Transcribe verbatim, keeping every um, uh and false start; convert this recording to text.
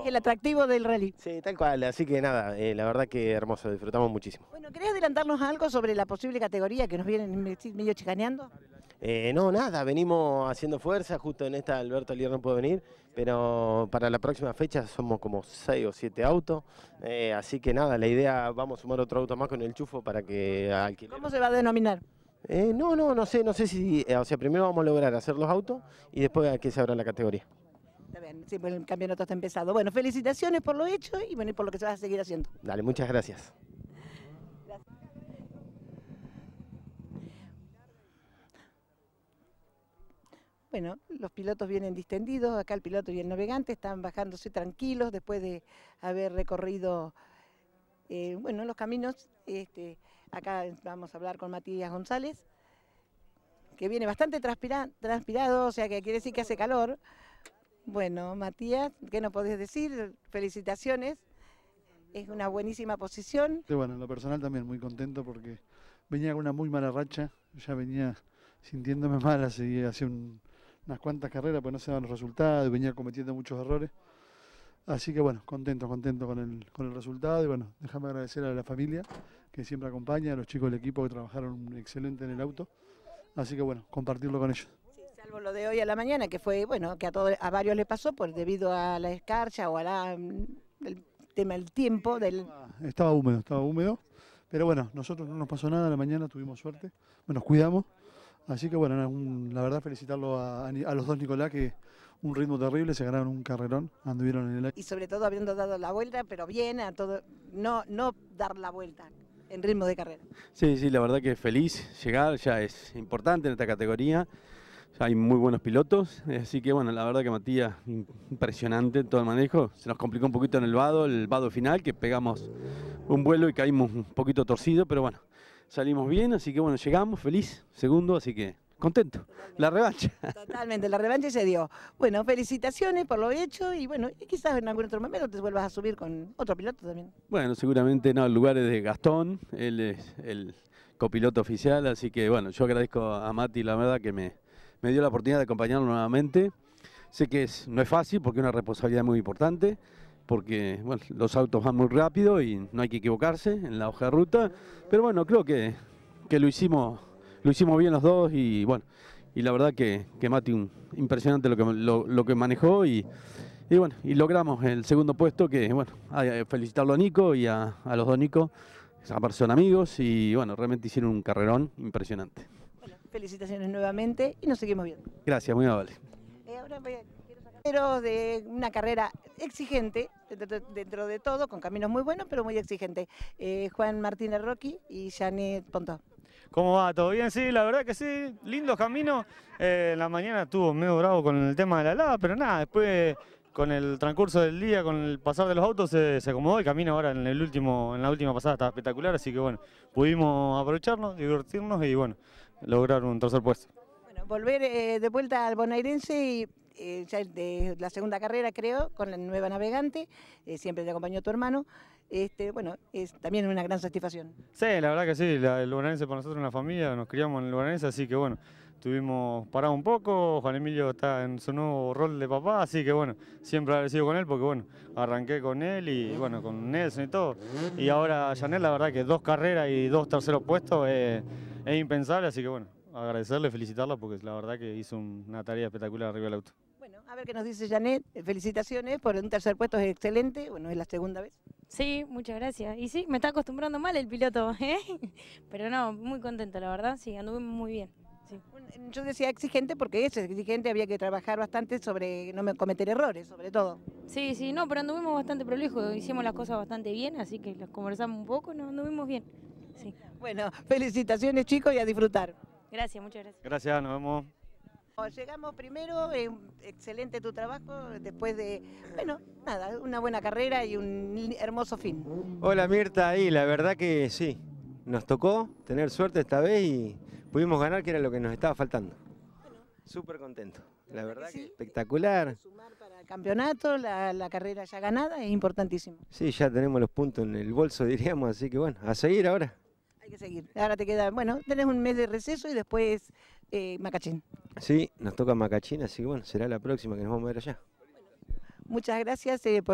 Es el atractivo del rally. Sí, tal cual, así que nada, eh, la verdad que hermoso, disfrutamos muchísimo. Bueno, ¿querés adelantarnos algo sobre la posible categoría que nos vienen medio chicaneando? Eh, no, nada, venimos haciendo fuerza, justo en esta Alberto Alier no puede venir, pero para la próxima fecha somos como seis o siete autos, eh, así que nada, la idea, vamos a sumar otro auto más con el Chufo para que alquiler. ¿Cómo se va a denominar? Eh, no, no, no sé, no sé si, eh, o sea, primero vamos a lograr hacer los autos y después a que se abra la categoría. Está bien, sí, pues el campeonato está empezado. Bueno, felicitaciones por lo hecho y bueno, y por lo que se va a seguir haciendo. Dale, muchas gracias. Bueno, los pilotos vienen distendidos, acá el piloto y el navegante están bajándose tranquilos después de haber recorrido eh, bueno, los caminos. Este, acá vamos a hablar con Matías González, que viene bastante transpira, transpirado, o sea que quiere decir que hace calor. Bueno, Matías, ¿qué nos podés decir? Felicitaciones, es una buenísima posición. Sí, bueno, en lo personal también muy contento porque venía con una muy mala racha, ya venía sintiéndome mal hace, hace un, unas cuantas carreras, pues no se daban los resultados, venía cometiendo muchos errores. Así que bueno, contento, contento con el, con el resultado y bueno, déjame agradecer a la familia que siempre acompaña, a los chicos del equipo que trabajaron excelente en el auto. Así que bueno, compartirlo con ellos. Sí, salvo lo de hoy a la mañana, que fue, bueno, que a, todo, a varios le pasó por debido a la escarcha o a la, el tema del tiempo. Del... Estaba, estaba húmedo, estaba húmedo, pero bueno, nosotros no nos pasó nada, a la mañana tuvimos suerte, bueno, nos cuidamos. Así que bueno, un, la verdad felicitarlo a, a los dos Nicolás, que un ritmo terrible, se ganaron un carrerón, anduvieron en el aire. Y sobre todo habiendo dado la vuelta, pero bien, a todo, no, no dar la vuelta en ritmo de carrera. Sí, sí, la verdad que feliz llegar, ya es importante en esta categoría, ya hay muy buenos pilotos, así que bueno, la verdad que Matías, impresionante todo el manejo, se nos complicó un poquito en el vado, el vado final, que pegamos un vuelo y caímos un poquito torcido, pero bueno, salimos bien, así que bueno, llegamos, feliz, segundo, así que contento. Totalmente. La revancha. Totalmente, la revancha se dio. Bueno, felicitaciones por lo hecho y bueno, y quizás en algún otro momento te vuelvas a subir con otro piloto también. Bueno, seguramente no, el lugar es de Gastón, él es el copiloto oficial, así que bueno, yo agradezco a Mati, la verdad que me, me dio la oportunidad de acompañarlo nuevamente. Sé que es, no es fácil porque es una responsabilidad muy importante, porque bueno, los autos van muy rápido y no hay que equivocarse en la hoja de ruta, pero bueno, creo que, que lo hicimos lo hicimos bien los dos y bueno, y la verdad que, que Mati, un, impresionante lo que, lo, lo que manejó y, y bueno, y logramos el segundo puesto, que bueno, a, a felicitarlo a Nico y a, a los dos Nico, aparte son amigos y bueno, realmente hicieron un carrerón impresionante. Bueno, felicitaciones nuevamente y nos seguimos viendo. Gracias, muy amable. Eh, ahora voy a... Pero de una carrera exigente, dentro, dentro de todo, con caminos muy buenos, pero muy exigente. Eh, Juan Martínez Rocky y Janet Pontón. ¿Cómo va? ¿Todo bien? Sí, la verdad que sí, lindos caminos. Eh, en la mañana estuvo medio bravo con el tema de la helada, pero nada, después con el transcurso del día, con el pasar de los autos, se, se acomodó el camino ahora en, el último, en la última pasada, estaba espectacular, así que bueno, pudimos aprovecharnos, divertirnos y bueno, lograr un tercer puesto. Bueno, volver eh, de vuelta al bonaerense y eh, ya de la segunda carrera creo, con la nueva navegante, eh, siempre te acompañó tu hermano, este, bueno, es también una gran satisfacción. Sí, la verdad que sí, la, el bonaerense para nosotros es una familia, nos criamos en el bonaerense, así que bueno, estuvimos parados un poco, Juan Emilio está en su nuevo rol de papá, así que bueno, siempre agradecido con él porque bueno, arranqué con él y bueno, con Nelson y todo, y ahora Janet, la verdad que dos carreras y dos terceros puestos es, es impensable, así que bueno, agradecerle, felicitarla porque la verdad que hizo una tarea espectacular arriba del auto. Bueno, a ver qué nos dice Janet, felicitaciones por un tercer puesto, es excelente, bueno, es la segunda vez. Sí, muchas gracias. Y sí, me está acostumbrando mal el piloto, ¿eh? Pero no, muy contento, la verdad, sí, anduvimos muy bien. Sí. Yo decía exigente porque es exigente, había que trabajar bastante sobre no cometer errores, sobre todo. Sí, sí, no, pero anduvimos bastante prolijo, hicimos las cosas bastante bien, así que las conversamos un poco, no, anduvimos bien. Sí. Bueno, felicitaciones chicos y a disfrutar. Gracias, muchas gracias. Gracias, nos vemos. Llegamos primero, eh, excelente tu trabajo, después de, bueno, nada, una buena carrera y un hermoso fin. Hola Mirta, y la verdad que sí, nos tocó tener suerte esta vez y pudimos ganar, que era lo que nos estaba faltando. Bueno, súper contento, la, la verdad, verdad que, sí, que espectacular. Sumar para el campeonato, la, la carrera ya ganada es importantísimo. Sí, ya tenemos los puntos en el bolso, diríamos, así que bueno, a seguir ahora. Hay que seguir. Ahora te queda, bueno, tenés un mes de receso y después eh, Macachín. Sí, nos toca Macachín, así que bueno, será la próxima que nos vamos a ver allá. Bueno, muchas gracias eh, por